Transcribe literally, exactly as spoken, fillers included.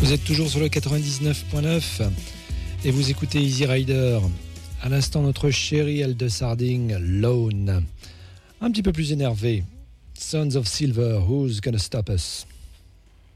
Vous êtes toujours sur le quatre-vingt-dix-neuf point neuf et vous écoutez Easy Rider. À l'instant, notre chérie Aldous Harding, Lone. Un petit peu plus énervé. Sons of Silver, Who's Gonna Stop Us?